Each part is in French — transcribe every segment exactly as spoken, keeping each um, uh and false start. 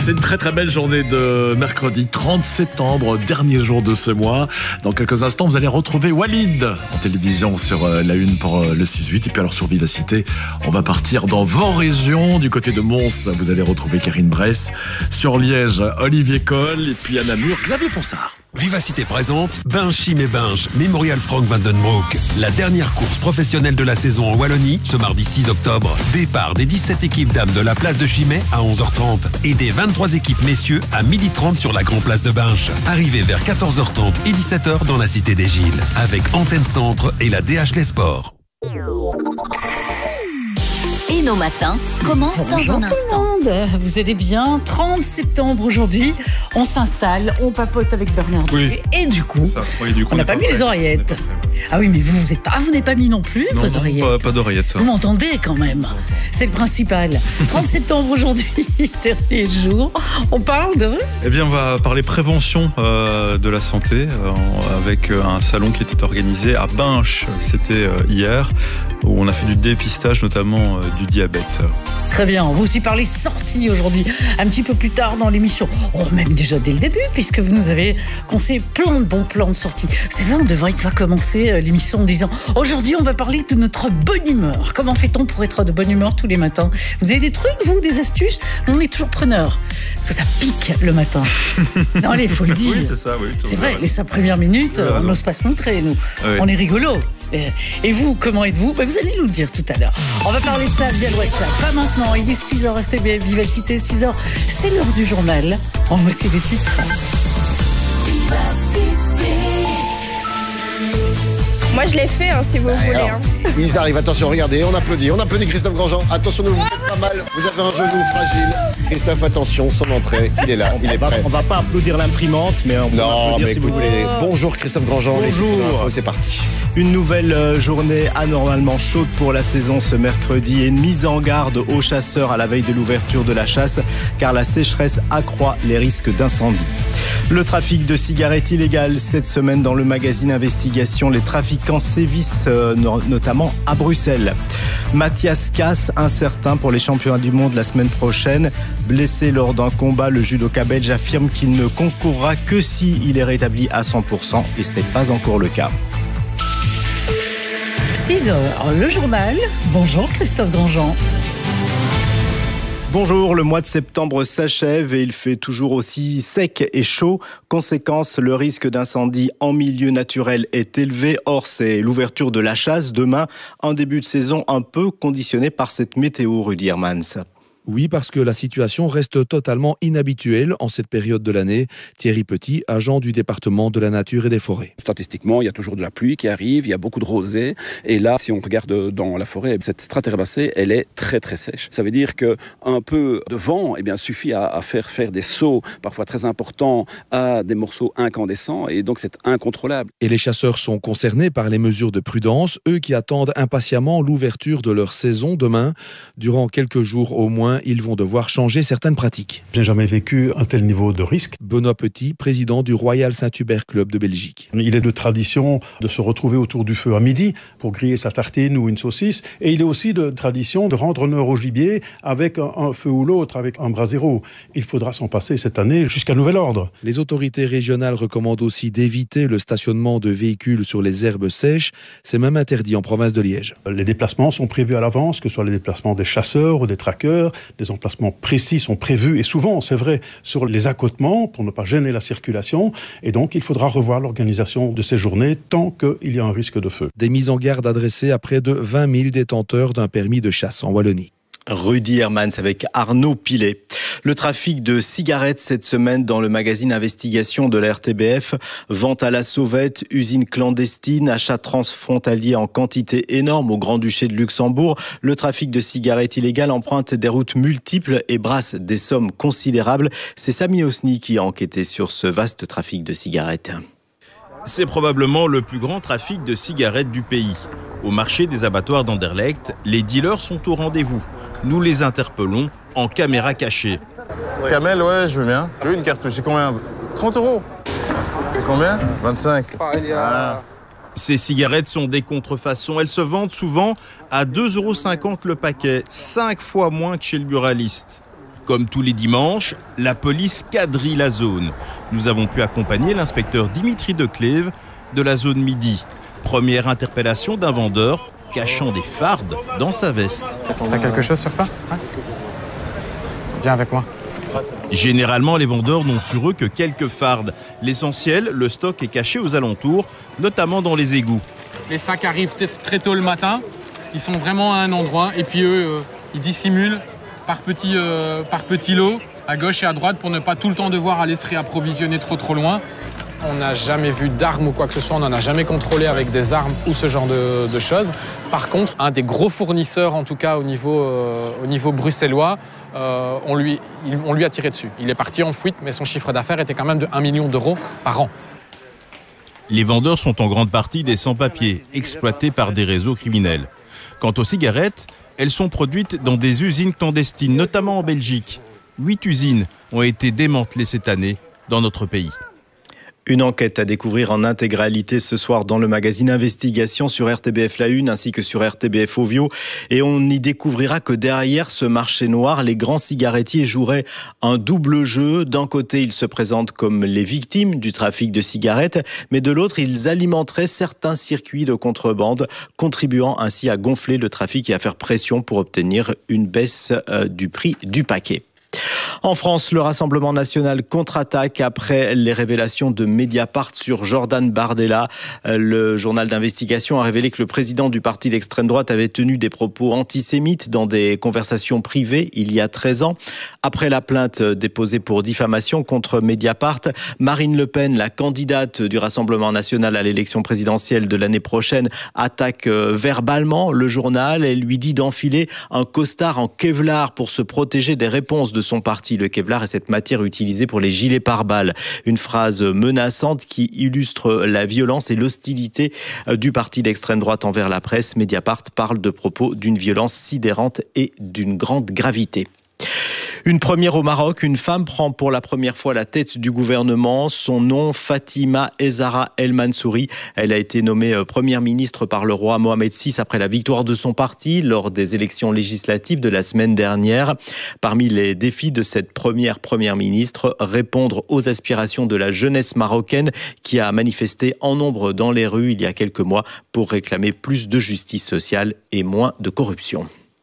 C'est une très très belle journée de mercredi trente septembre, dernier jour de ce mois. Dans quelques instants, vous allez retrouver Walid en télévision sur la une pour le six huit. Et puis alors sur Vivacité, on va partir dans vos régions. Du côté de Mons, vous allez retrouver Karine Bress. Sur Liège, Olivier Coll. Et puis à Namur, Xavier Ponsard. Vivacité présente Binchim et Binge, Mémorial Frank van den Broek. La dernière course professionnelle de la saison en Wallonie, ce mardi six octobre. Départ des dix-sept équipes dames de la place de Chimay à onze heures trente et des vingt-trois équipes messieurs à midi trente sur la grande place de Binche. Arrivée vers quatorze heures trente et dix-sept heures dans la cité des Gilles, avec Antenne Centre et la D H Les Sports. Et nos matins commencent dans un instant. Vous allez bien, trente septembre aujourd'hui, on s'installe, on papote avec Bernard oui. et du coup, ça, oui, du coup on n'a pas, pas mis les oreillettes. Ah oui, mais vous, vous êtes pas, ah, vous n'avez pas mis non plus non, vos non, oreillettes. Pas, pas d'oreillettes. Vous m'entendez quand même. C'est le principal. trente septembre aujourd'hui, dernier jour. On parle de... Eh bien, on va parler prévention euh, de la santé euh, avec un salon qui était organisé à Binche. C'était euh, hier, où on a fait du dépistage, notamment euh, du diabète. Très bien, on va aussi parler sortie aujourd'hui, un petit peu plus tard dans l'émission. Oh, même déjà dès le début, puisque vous nous avez conseillé plein de bons plans de sortie. C'est vrai, on devrait pas commencer l'émission en disant « Aujourd'hui, on va parler de notre bonne humeur. Comment fait-on pour être de bonne humeur tous les matins ?» Vous avez des trucs, vous, des astuces? On est toujours preneurs, parce que ça pique le matin. Non, allez, il faut le dire. Oui, c'est ça, oui. C'est vrai, les cinq premières minutes, on n'ose pas se montrer, nous. Oui. On est rigolo. Et vous, comment êtes-vous? Vous allez nous le dire tout à l'heure. On va parler de ça via le WhatsApp. Pas maintenant, il est six heures, R T B F Vivacité, six heures. C'est l'heure du journal. On voit aussi les titres. Vivacité. Moi, je l'ai fait, hein, si vous bah voulez. Alors, hein. Ils arrivent, attention, regardez, on applaudit. On applaudit Christophe Grandjean. Attention, ne vous faites pas mal. Vous avez un genou fragile. Christophe, attention, son entrée. Il est là, il est prêt. On va pas applaudir l'imprimante, mais on peut non, applaudir mais si vous voulez. Bonjour Christophe Grandjean. Bonjour. C'est parti. Une nouvelle journée anormalement chaude pour la saison ce mercredi et une mise en garde aux chasseurs à la veille de l'ouverture de la chasse, car la sécheresse accroît les risques d'incendie. Le trafic de cigarettes illégales cette semaine dans le magazine Investigation. Les trafiquants sévissent euh, notamment à Bruxelles. Mathias Casse, incertain pour les championnats du monde la semaine prochaine. Blessé lors d'un combat, le judoka belge affirme qu'il ne concourra que s'il est rétabli à cent pour cent et ce n'est pas encore le cas. six heures, le journal. Bonjour Christophe Grandjean. Bonjour, le mois de septembre s'achève et il fait toujours aussi sec et chaud. Conséquence, le risque d'incendie en milieu naturel est élevé. Or, c'est l'ouverture de la chasse demain, un début de saison un peu conditionné par cette météo, Rudy Hermans. Oui, parce que la situation reste totalement inhabituelle en cette période de l'année. Thierry Petit, agent du département de la nature et des forêts. Statistiquement, il y a toujours de la pluie qui arrive, il y a beaucoup de rosée. Et là, si on regarde dans la forêt, cette strate herbacée, elle est très très sèche. Ça veut dire qu'un peu de vent eh bien, suffit à, à faire faire des sauts, parfois très importants, à des morceaux incandescents. Et donc, c'est incontrôlable. Et les chasseurs sont concernés par les mesures de prudence, eux qui attendent impatiemment l'ouverture de leur saison demain. Durant quelques jours au moins, ils vont devoir changer certaines pratiques. Je n'ai jamais vécu un tel niveau de risque. Benoît Petit, président du Royal Saint-Hubert Club de Belgique. Il est de tradition de se retrouver autour du feu à midi pour griller sa tartine ou une saucisse. Et il est aussi de tradition de rendre honneur au gibier avec un, un feu ou l'autre, avec un brasero. Il faudra s'en passer cette année jusqu'à nouvel ordre. Les autorités régionales recommandent aussi d'éviter le stationnement de véhicules sur les herbes sèches. C'est même interdit en province de Liège. Les déplacements sont prévus à l'avance, que ce soit les déplacements des chasseurs ou des traqueurs. Des emplacements précis sont prévus et souvent, c'est vrai, sur les accotements pour ne pas gêner la circulation. Et donc, il faudra revoir l'organisation de ces journées tant qu'il y a un risque de feu. Des mises en garde adressées à près de vingt mille détenteurs d'un permis de chasse en Wallonie. Rudy Hermans avec Arnaud Pilet. Le trafic de cigarettes cette semaine dans le magazine Investigation de la R T B F. Vente à la sauvette, usine clandestine, achat transfrontalier en quantité énorme au Grand-Duché de Luxembourg. Le trafic de cigarettes illégales emprunte des routes multiples et brasse des sommes considérables. C'est Samy Osni qui a enquêté sur ce vaste trafic de cigarettes. C'est probablement le plus grand trafic de cigarettes du pays. Au marché des abattoirs d'Anderlecht, les dealers sont au rendez-vous. Nous les interpellons en caméra cachée. Camel, ouais, je veux bien. Je veux une cartouche, c'est combien? trente euros. C'est combien? vingt-cinq. Ah. Ces cigarettes sont des contrefaçons. Elles se vendent souvent à deux euros cinquante le paquet, cinq fois moins que chez le buraliste. Comme tous les dimanches, la police quadrille la zone. Nous avons pu accompagner l'inspecteur Dimitri Declève de la zone Midi. Première interpellation d'un vendeur cachant des fardes dans sa veste. T'as quelque chose sur toi? Ouais. Viens avec moi. Généralement, les vendeurs n'ont sur eux que quelques fardes. L'essentiel, le stock est caché aux alentours, notamment dans les égouts. Les sacs arrivent très tôt le matin, ils sont vraiment à un endroit et puis eux, euh, ils dissimulent par petits, euh, par petits lots, à gauche et à droite, pour ne pas tout le temps devoir aller se réapprovisionner trop trop loin. On n'a jamais vu d'armes ou quoi que ce soit, on n'en a jamais contrôlé avec des armes ou ce genre de, de choses. Par contre, un des gros fournisseurs, en tout cas au niveau, euh, au niveau bruxellois, euh, on, lui, il, on lui a tiré dessus. Il est parti en fuite, mais son chiffre d'affaires était quand même de un million d'euros par an. Les vendeurs sont en grande partie des sans-papiers, exploités par des réseaux criminels. Quant aux cigarettes, elles sont produites dans des usines clandestines, notamment en Belgique. Huit usines ont été démantelées cette année dans notre pays. Une enquête à découvrir en intégralité ce soir dans le magazine Investigation sur R T B F La Une ainsi que sur R T B F Ovio. Et on y découvrira que derrière ce marché noir, les grands cigarettiers joueraient un double jeu. D'un côté, ils se présentent comme les victimes du trafic de cigarettes, mais de l'autre, ils alimenteraient certains circuits de contrebande, contribuant ainsi à gonfler le trafic et à faire pression pour obtenir une baisse euh, du prix du paquet. En France, le Rassemblement national contre-attaque après les révélations de Mediapart sur Jordan Bardella. Le journal d'investigation a révélé que le président du parti d'extrême droite avait tenu des propos antisémites dans des conversations privées il y a treize ans. Après la plainte déposée pour diffamation contre Mediapart, Marine Le Pen, la candidate du Rassemblement national à l'élection présidentielle de l'année prochaine, attaque verbalement le journal. Elle lui dit d'enfiler un costard en Kevlar pour se protéger des réponses de son parti. Le Kevlar est cette matière utilisée pour les gilets pare-balles. Une phrase menaçante qui illustre la violence et l'hostilité du parti d'extrême droite envers la presse. Mediapart parle de propos d'une violence sidérante et d'une grande gravité. Une première au Maroc, une femme prend pour la première fois la tête du gouvernement. Son nom, Fatima Ezzara El Mansouri. Elle a été nommée première ministre par le roi Mohamed six après la victoire de son parti lors des élections législatives de la semaine dernière. Parmi les défis de cette première première ministre, répondre aux aspirations de la jeunesse marocaine qui a manifesté en nombre dans les rues il y a quelques mois pour réclamer plus de justice sociale et moins de corruption.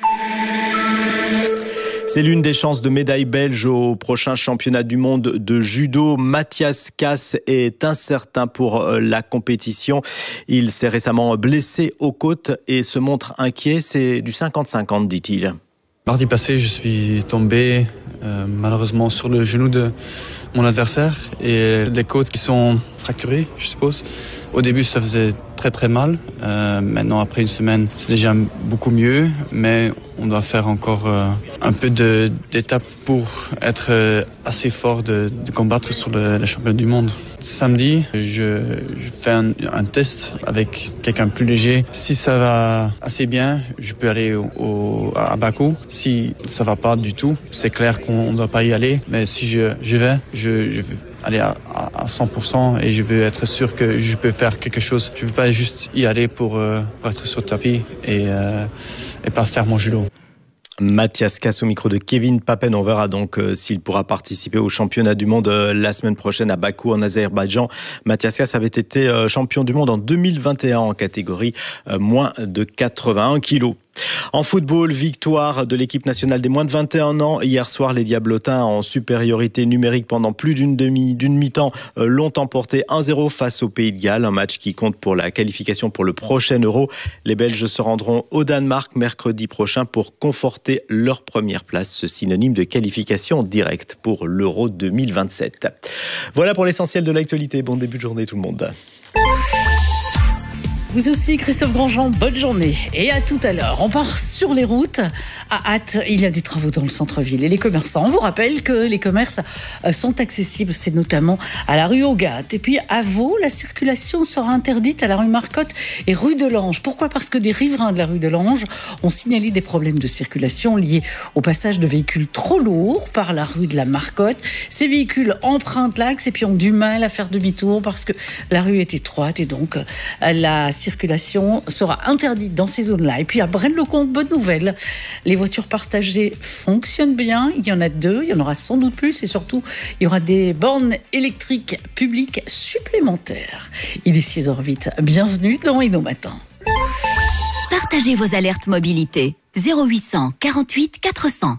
C'est l'une des chances de médaille belge au prochain championnat du monde de judo. Mathias Casse est incertain pour la compétition. Il s'est récemment blessé aux côtes et se montre inquiet. C'est du cinquante cinquante, dit-il. Mardi passé, je suis tombé euh, malheureusement sur le genou de mon adversaire et les côtes qui sont fracturées, je suppose. Au début, ça faisait très très mal. Euh, maintenant, après une semaine, c'est déjà beaucoup mieux, mais on doit faire encore euh, un peu de, d'étapes pour être euh, assez fort de, de combattre sur le, le championnat du monde. Samedi, je, je fais un, un test avec quelqu'un plus léger. Si ça va assez bien, je peux aller au, au, à Bakou. Si ça va pas du tout, c'est clair qu'on ne doit pas y aller. Mais si je, je vais, je, je vais aller à, à cent pour cent et je veux être sûr que je peux faire quelque chose. Je ne veux pas juste y aller pour, euh, pour être sur le tapis et, euh, et pas faire mon judo. Mathias Casse au micro de Kevin Papen. On verra donc euh, s'il pourra participer au championnat du monde euh, la semaine prochaine à Bakou en Azerbaïdjan. Mathias Casse avait été euh, champion du monde en deux mille vingt et un en catégorie euh, moins de quatre-vingt-un kilos. En football, victoire de l'équipe nationale des moins de vingt et un ans. Hier soir, les Diablotins, en supériorité numérique pendant plus d'une demi, d'une mi-temps, euh, l'ont emporté un zéro face au Pays de Galles. Un match qui compte pour la qualification pour le prochain Euro. Les Belges se rendront au Danemark mercredi prochain pour conforter leur première place, ce synonyme de qualification directe pour l'Euro deux mille vingt-sept. Voilà pour l'essentiel de l'actualité. Bon début de journée tout le monde. Vous aussi, Christophe Grandjean, bonne journée. Et à tout à l'heure. On part sur les routes. À Ath, il y a des travaux dans le centre-ville. Et les commerçants, on vous rappelle que les commerces sont accessibles. C'est notamment à la rue Hogat. Et puis à Vaud, la circulation sera interdite à la rue Marcotte et rue de l'Ange. Pourquoi ? Parce que des riverains de la rue de l'Ange ont signalé des problèmes de circulation liés au passage de véhicules trop lourds par la rue de la Marcotte. Ces véhicules empruntent l'axe et puis ont du mal à faire demi-tour parce que la rue est étroite et donc la circulation sera interdite dans ces zones-là. Et puis à Braine-le-Comte, bonne nouvelle, les voitures partagées fonctionnent bien. Il y en a deux, il y en aura sans doute plus et surtout, il y aura des bornes électriques publiques supplémentaires. Il est six heures huit. Bienvenue dans Inno Matin. Partagez vos alertes mobilité. zéro huit cent quarante-huit quatre cents.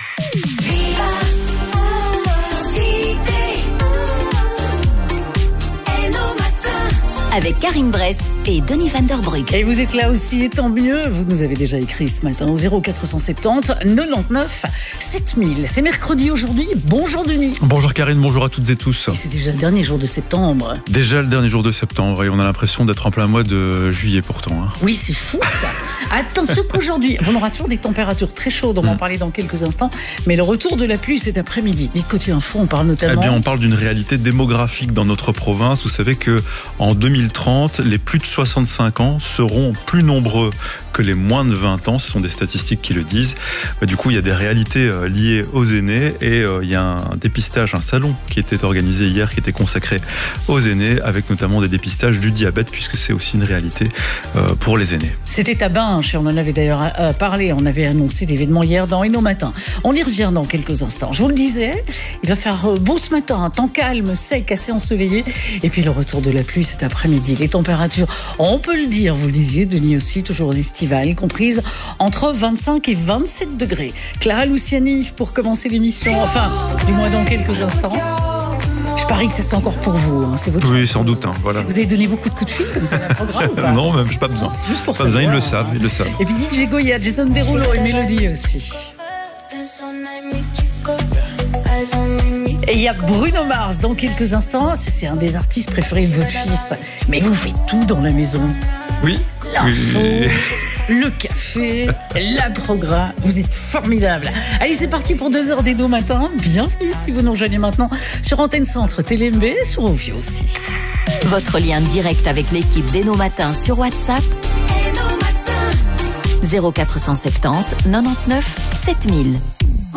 Avec Karine Bress et Denis Van Der Brugge. Et vous êtes là aussi, et tant mieux. Vous nous avez déjà écrit ce matin au zéro quatre cent soixante-dix quatre-vingt-neuf sept mille. C'est mercredi aujourd'hui. Bonjour Denis. Bonjour Karine, bonjour à toutes et tous. Et c'est déjà le dernier jour de septembre. Déjà le dernier jour de septembre et on a l'impression d'être en plein mois de juillet pourtant. Hein. Oui, c'est fou ça. Attention qu'aujourd'hui, on aura toujours des températures très chaudes. On va en parler dans quelques instants. Mais le retour de la pluie cet après-midi. Dites côté info, on parle notamment. Eh bien, on parle d'une réalité démographique dans notre province. Vous savez que en deux mille trente, les plus de soixante-cinq ans seront plus nombreux que les moins de vingt ans. Ce sont des statistiques qui le disent. Du coup, il y a des réalités liées aux aînés et il y a un dépistage, un salon qui était organisé hier, qui était consacré aux aînés, avec notamment des dépistages du diabète, puisque c'est aussi une réalité pour les aînés. C'était à Binche, on en avait d'ailleurs parlé, on avait annoncé l'événement hier dans Inno Matin. On y revient dans quelques instants. Je vous le disais, il va faire beau ce matin, un temps calme, sec, assez ensoleillé, et puis le retour de la pluie cet après-midi. Les températures, on peut le dire, vous le disiez, Denis aussi, toujours estivales, comprises entre vingt-cinq et vingt-sept degrés. Clara Luciani pour commencer l'émission, enfin, du moins dans quelques instants. Je parie que ça c'est encore pour vous, hein. C'est votre Oui, chose. sans doute. Hein, voilà. Vous avez donné beaucoup de coups de fil comme ça dans le programme ou pas? Non, même pas besoin. C'est juste pour pas ça. besoin, ils le savent, ils le savent. Et puis D J Goya, Jason Derulo et Mélodie aussi. Et il y a Bruno Mars dans quelques instants. C'est un des artistes préférés de votre fils. Mais vous faites tout dans la maison. Oui. L'info, oui. le café, la programme. Vous êtes formidable. Allez, c'est parti pour deux heures d'Inno Matin. Bienvenue si vous nous rejoignez maintenant sur Antenne Centre, Télé M B et sur Ovio aussi. Votre lien direct avec l'équipe d'Inno Matin sur WhatsApp. zéro quatre cent soixante-dix quatre-vingt-neuf sept mille.